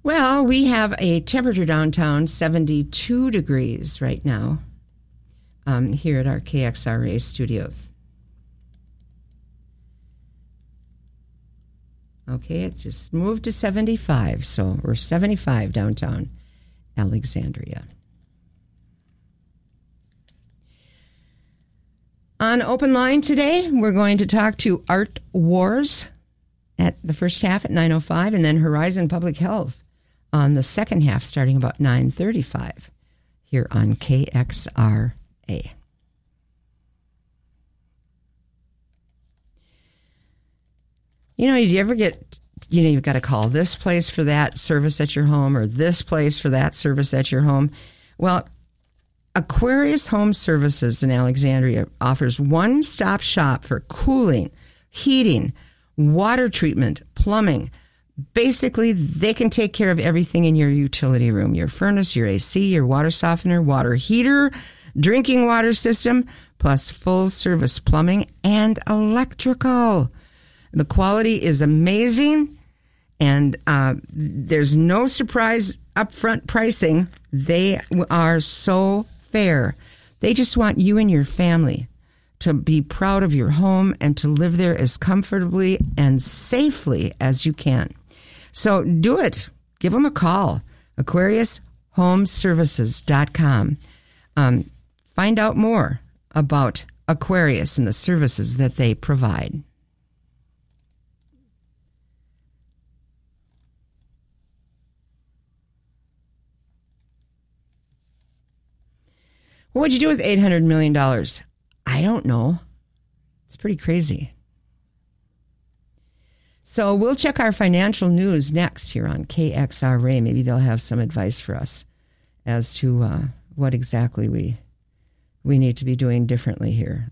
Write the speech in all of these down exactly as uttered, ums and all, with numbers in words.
Well, we have a temperature downtown, seventy-two degrees right now, um, here at our K X R A studios. Okay, it just moved to seventy-five, so we're seventy-five downtown Alexandria. On Open Line today, we're going to talk to Art Wars at the first half at nine oh five, and then Horizon Public Health on the second half starting about nine thirty-five here on K X R A. You know, you ever get, you know, you've got to call this place for that service at your home or this place for that service at your home. Well, Aquarius Home Services in Alexandria offers one-stop shop for cooling, heating, water treatment, plumbing. Basically, they can take care of everything in your utility room, your furnace, your A C, your water softener, water heater, drinking water system, plus full-service plumbing and electrical. The quality is amazing, and uh, there's no surprise upfront pricing. They are so fair. They just want you and your family to be proud of your home and to live there as comfortably and safely as you can. So do it. Give them a call. Aquarius Home Services dot com. Um, find out more about Aquarius and the services that they provide. What would you do with eight hundred million dollars? I don't know. It's pretty crazy. So we'll check our financial news next here on K X R A. Maybe they'll have some advice for us as to uh, what exactly we we need to be doing differently here.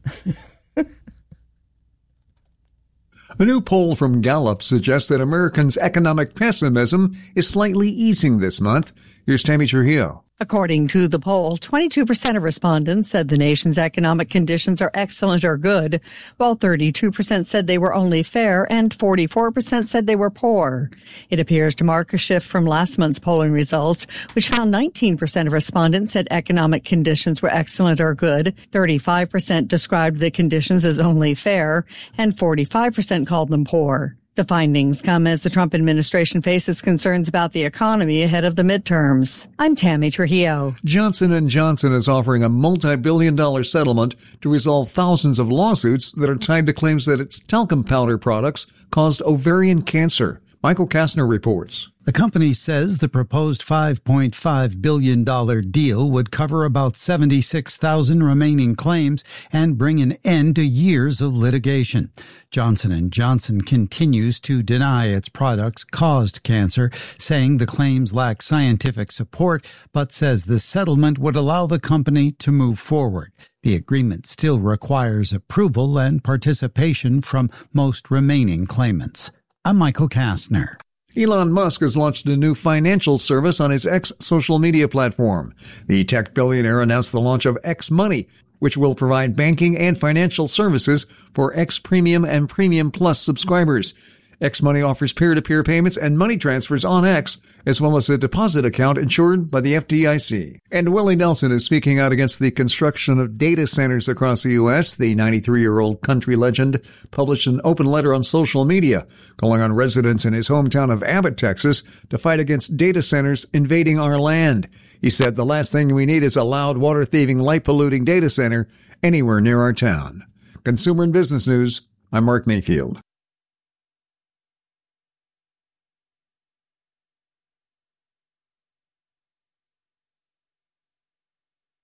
A new poll from Gallup suggests that Americans' economic pessimism is slightly easing this month. Here's Tammy Trujillo. According to the poll, twenty-two percent of respondents said the nation's economic conditions are excellent or good, while thirty-two percent said they were only fair and forty-four percent said they were poor. It appears to mark a shift from last month's polling results, which found nineteen percent of respondents said economic conditions were excellent or good, thirty-five percent described the conditions as only fair, and forty-five percent called them poor. The findings come as the Trump administration faces concerns about the economy ahead of the midterms. I'm Tammy Trujillo. Johnson and Johnson is offering a multi-billion dollar settlement to resolve thousands of lawsuits that are tied to claims that its talcum powder products caused ovarian cancer. Michael Kastner reports. The company says the proposed five point five billion dollars deal would cover about seventy-six thousand remaining claims and bring an end to years of litigation. Johnson and Johnson continues to deny its products caused cancer, saying the claims lack scientific support, but says the settlement would allow the company to move forward. The agreement still requires approval and participation from most remaining claimants. I'm Michael Kastner. Elon Musk has launched a new financial service on his X social media platform. The tech billionaire announced the launch of X Money, which will provide banking and financial services for X Premium and Premium Plus subscribers. X Money offers peer-to-peer payments and money transfers on X, as well as a deposit account insured by the F D I C. And Willie Nelson is speaking out against the construction of data centers across the U S. The ninety-three-year-old country legend published an open letter on social media, calling on residents in his hometown of Abbott, Texas, to fight against data centers invading our land. He said, "The last thing we need is a loud, water-thieving, light-polluting data center anywhere near our town." Consumer and Business News, I'm Mark Mayfield.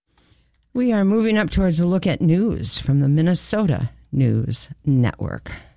We are moving up towards a look at news from the Minnesota News Network.